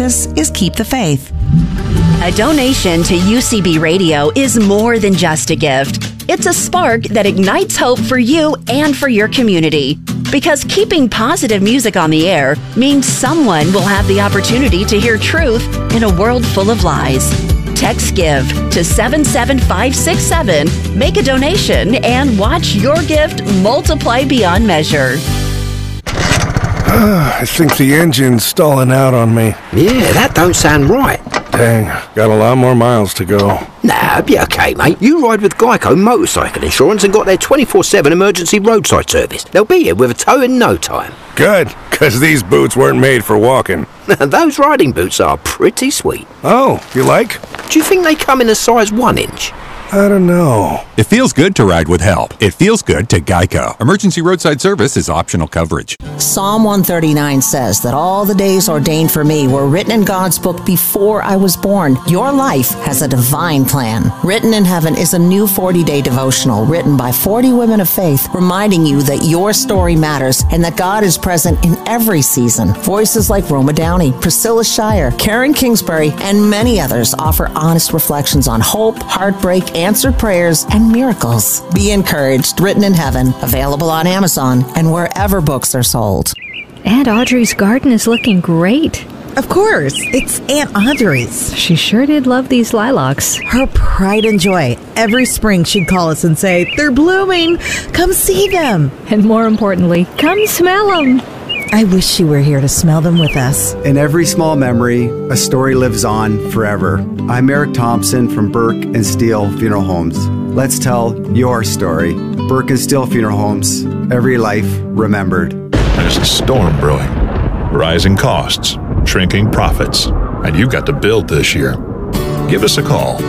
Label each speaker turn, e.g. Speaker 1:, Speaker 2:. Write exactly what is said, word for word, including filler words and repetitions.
Speaker 1: This is Keep the Faith.
Speaker 2: A donation to U C B Radio is more than just a gift. It's a spark that ignites hope for you and for your community. Because keeping positive music on the air means someone will have the opportunity to hear truth in a world full of lies. Text GIVE to seven seven five six seven, make a donation, and watch your gift multiply beyond measure.
Speaker 3: I think the engine's stalling out on me.
Speaker 4: Yeah, that don't sound right.
Speaker 3: Dang, got a lot more miles to go.
Speaker 4: Nah, it'll be okay, mate. You ride with Geico Motorcycle Insurance and got their twenty-four seven emergency roadside service. They'll be here with a tow in no time.
Speaker 3: Good, because these boots weren't made for walking.
Speaker 4: Those riding boots are pretty sweet.
Speaker 3: Oh, you like?
Speaker 4: Do you think they come in a size one inch?
Speaker 3: I don't know.
Speaker 5: It feels good to ride with help. It feels good to Geico. Emergency roadside service is optional coverage.
Speaker 6: Psalm one thirty-nine says that all the days ordained for me were written in God's book before I was born. Your life has a divine plan. Written in Heaven is a new forty-day devotional written by forty women of faith, reminding you that your story matters and that God is present in every season. Voices like Roma Downey, Priscilla Shire, Karen Kingsbury, and many others offer honest reflections on hope, heartbreak, answered prayers, and miracles. Be encouraged. Written in Heaven. Available on Amazon and wherever books are sold.
Speaker 7: Aunt Audrey's garden is looking great.
Speaker 8: Of course. It's Aunt Audrey's.
Speaker 7: She sure did love these lilacs.
Speaker 8: Her pride and joy. Every spring she'd call us and say, "They're blooming. Come see them."
Speaker 7: And more importantly, come smell them.
Speaker 8: I wish she were here to smell them with us.
Speaker 9: In every small memory, a story lives on forever. I'm Eric Thompson from Burke and Steele Funeral Homes. Let's tell your story. Burke and Steele Funeral Homes. Every life remembered.
Speaker 10: There's a storm brewing. Rising costs, shrinking profits, and you've got to build this year. Give us a call.